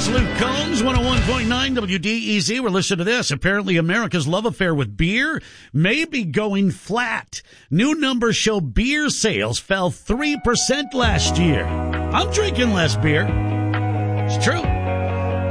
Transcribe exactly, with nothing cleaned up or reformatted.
It's Luke Combs, one oh one point nine W D E Z. We're listening to this. Apparently, America's love affair with beer may be going flat. New numbers show beer sales fell three percent last year. I'm drinking less beer. It's true.